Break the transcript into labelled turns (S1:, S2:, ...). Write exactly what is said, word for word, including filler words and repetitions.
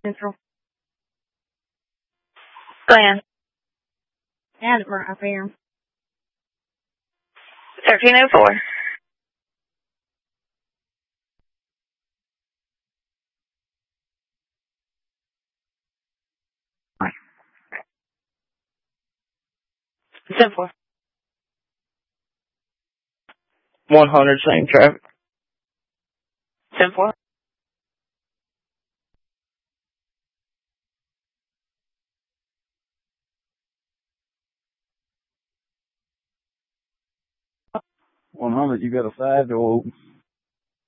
S1: Central.
S2: Glenn.
S1: Adammer up here.
S2: thirteen oh four. ten four.
S3: one hundred, same traffic.
S2: ten four.
S4: one hundred, you got a side door open.